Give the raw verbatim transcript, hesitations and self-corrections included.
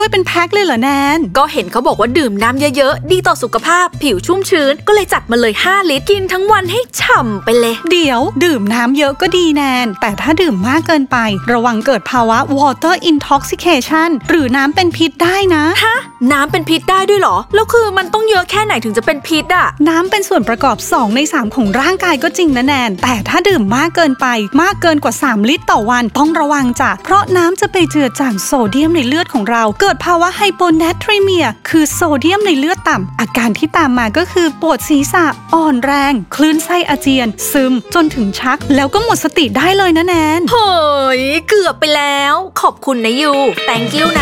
ด้วยเป็นแพ็คเลยเหรอแนนก็เห็นเขาบอกว่าดื่มน้ำเยอะๆดีต่อสุขภาพผิวชุ่มชื้นก็เลยจัดมาเลยห้าลิตรกินทั้งวันให้ฉ่ำไปเลยเดี๋ยวดื่มน้ำเยอะก็ดีแนนแต่ถ้าดื่มมากเกินไประวังเกิดภาวะ water intoxication หรือน้ำเป็นพิษได้นะฮะน้ำเป็นพิษได้ด้วยเหรอแล้วคือมันต้องเยอะแค่ไหนถึงจะเป็นพิษอะน้ำเป็นส่วนประกอบสองในสามของร่างกายก็จริงนะแนนแต่ถ้าดื่มมากเกินไปมากเกินกว่าสามลิตรต่อวันต้องระวังจ้ะเพราะน้ำจะไปเจือจางโซเดียมในเลือดของเราเกิดภาวะไฮโปแนทรีเมียคือโซเดียมในเลือดต่ำอาการที่ตามมาก็คือปวดศีรษะอ่อนแรงคลื่นไส้อาเจียนซึมจนถึงชักแล้วก็หมดสติได้เลยนะแนนเฮ้ยเกือบไปแล้วขอบคุณนะยู thank you นะ